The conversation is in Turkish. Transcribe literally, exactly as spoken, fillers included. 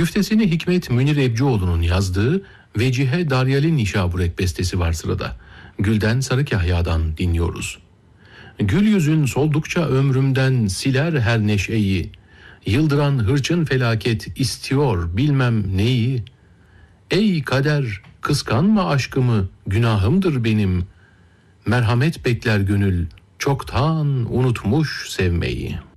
Güftesini Hikmet Münir Ebcioğlu'nun yazdığı Vecihe Daryalin Nişaburek bestesi var sırada. Gülden Sarı Kahya'dan dinliyoruz. Gül yüzün soldukça ömrümden siler her neşeyi, yıldıran hırçın felaket istiyor bilmem neyi. Ey kader, kıskanma aşkımı, günahımdır benim. Merhamet bekler gönül, çoktan unutmuş sevmeyi.